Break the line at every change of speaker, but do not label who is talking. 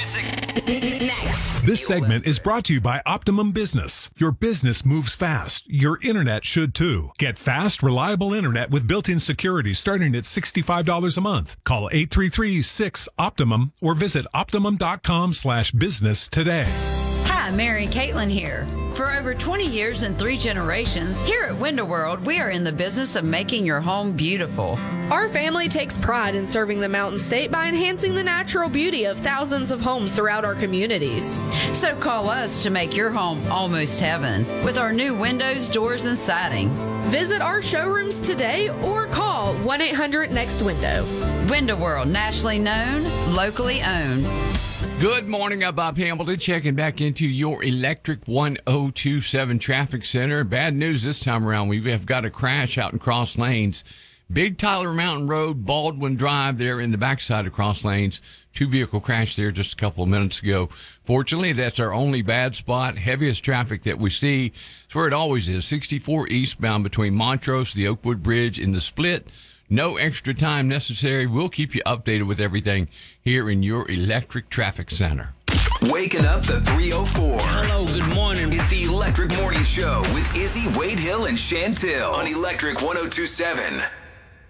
music.
Next.
This segment is brought to you by Optimum Business. Your business moves fast. Your internet should too. Get fast, reliable internet with built-in security starting at $65 a month. Call 833-6-OPTIMUM or visit optimum.com/business today.
Hi, Mary Caitlin here. For over 20 years and 3 generations, here at Window World, we are in the business of making your home beautiful.
Our family takes pride in serving the Mountain State by enhancing the natural beauty of thousands of homes throughout our communities.
So call us to make your home almost heaven with our new windows, doors, and siding.
Visit our showrooms today or call 1-800-NEXT-WINDOW.
Window World, nationally known, locally owned.
Good morning, I'm Bob Hamilton, checking back into your Electric 1027 traffic center. Bad news this time around. We have got a crash out in Cross Lanes. Big Tyler Mountain Road, Baldwin Drive there in the backside of Cross Lanes. 2-vehicle crash there just a couple of minutes ago. Fortunately, that's our only bad spot. Heaviest traffic that we see is where it always is. 64 eastbound between Montrose, the Oakwood Bridge, and the Split. No extra time necessary. We'll keep you updated with everything here in your Electric Traffic Center.
Waking up the 304.
Hello, good morning.
It's the Electric Morning Show with Izzy, Wade Hill, and Chantel on Electric 1027.